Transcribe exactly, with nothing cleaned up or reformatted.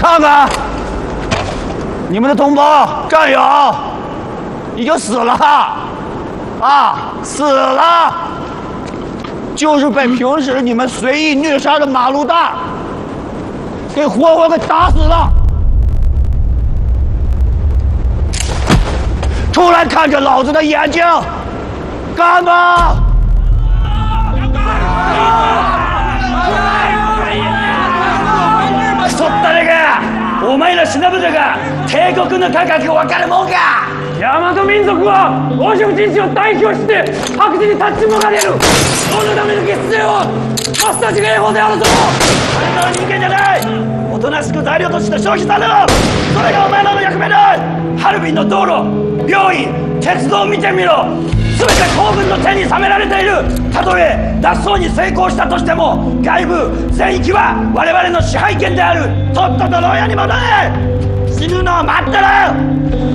看看，你们的同胞战友已经死了啊，死了，就是被平时你们随意虐杀的马路蛋给活活给打死了。出来看着老子的眼睛，干吧！そったれがお前ら忍ぶ者が帝国の価格分かるもんか。大和民族は欧州人種を代表して白人に立ちもがれる。そのための決定をマスタージが英語であるぞ。あなたは人間じゃない。おとなしく材料として消費されろ。それがお前らの役目だ。ハルビンの道路、病院、鉄道を見てみろ。全て皇軍の手に収められている。たとえ脱走に成功したとしても外部全域は我々の支配権である。とっとと牢屋に戻れ。死ぬのを待ってろ。